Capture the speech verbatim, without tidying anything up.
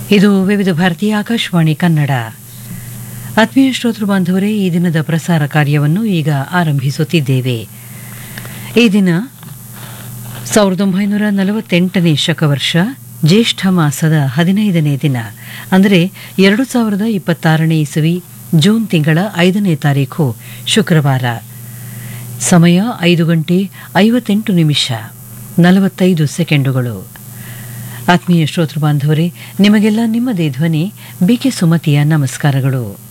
ಇದು ವಿವಿಧ ಭಾರತೀಯ ಆಕಾಶವಾಣಿ ಕನ್ನಡ. ಆತ್ಮೀಯ ಶ್ರೋತೃ ಬಾಂಧವರೇ, ಈ ದಿನದ ಪ್ರಸಾರ ಕಾರ್ಯವನ್ನು ಈಗ ಆರಂಭಿಸುತ್ತಿದ್ದೇವೆ. ಈ ದಿನ ಸಾವಿರದ ಒಂಬೈನೂರ ನಲವತ್ತೆಂಟನೇ ಶಕವರ್ಷ ಜ್ಯೇಷ್ಠ ಮಾಸದ ಹದಿನೈದನೇ ದಿನ, ಅಂದರೆ ಎರಡು ಸಾವಿರದ ಇಪ್ಪತ್ತಾರನೇ ಇಸವಿ ಜೂನ್ ತಿಂಗಳ ಐದನೇ ತಾರೀಖು ಶುಕ್ರವಾರ. ಸಮಯ ಐದು ಗಂಟೆ ಐವತ್ತೆಂಟು ನಿಮಿಷ ನಲವತ್ತೈದು ಸೆಕೆಂಡುಗಳು. ಆತ್ಮೀಯ ಶ್ರೋತೃ ಬಾಂಧವರೇ, ನಿಮಗೆಲ್ಲ ನಿಮ್ಮದೇ ಧ್ವನಿ ಬಿಕೆ ಸುಮತಿಯ ನಮಸ್ಕಾರಗಳು.